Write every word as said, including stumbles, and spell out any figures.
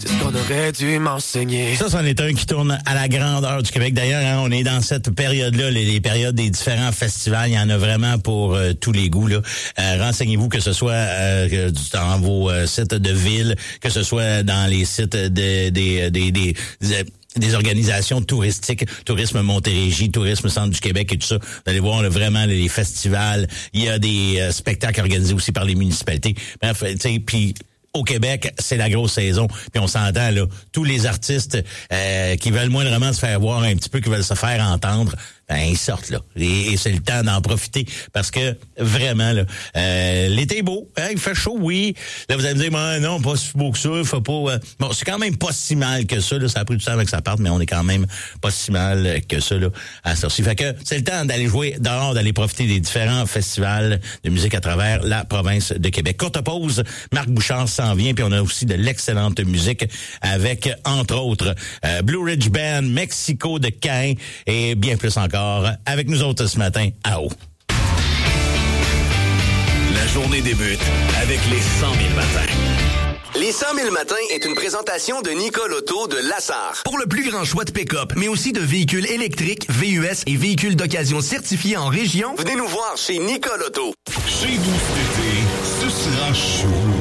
C'est ce qu'on aurait dû m'enseigner. Ça, c'en est un qui tourne à la grandeur du Québec. D'ailleurs, hein, on est dans cette période-là, les, les périodes des différents festivals. Il y en a vraiment pour euh, tous les goûts. Là. Euh, renseignez-vous que ce soit euh, dans vos euh, sites de ville, que ce soit dans les sites de, des des des, des, des des organisations touristiques, Tourisme Montérégie, Tourisme Centre du Québec et tout ça. Vous allez voir là, vraiment les festivals. Il y a des euh, spectacles organisés aussi par les municipalités. Bref, tu sais, puis au Québec, c'est la grosse saison. Puis on s'entend, là, tous les artistes euh, qui veulent moindrement se faire voir un petit peu, qui veulent se faire entendre, ben ils sortent là. Et, et c'est le temps d'en profiter parce que vraiment, là, euh, l'été est beau, hein, il fait chaud, oui. Là, vous allez me dire, ben, non, pas si beau que ça, il faut pas... Euh... Bon, c'est quand même pas si mal que ça, là. Ça a pris du temps avec sa part, mais on est quand même pas si mal que ça, là, à sortir. Fait que c'est le temps d'aller jouer dehors, d'aller profiter des différents festivals de musique à travers la province de Québec. Courte pause, Marc Bouchard s'en vient, puis on a aussi de l'excellente musique avec, entre autres, euh, Blue Ridge Band, Mexico de Caen et bien plus encore avec nous autres ce matin à haut. La journée débute avec les cent mille matins. Les cent mille matins est une présentation de Nicole Auto de Lassar. Pour le plus grand choix de pick-up, mais aussi de véhicules électriques, V U S et véhicules d'occasion certifiés en région, venez nous voir chez Nicole Auto. Chez vous cet été, ce sera chaud.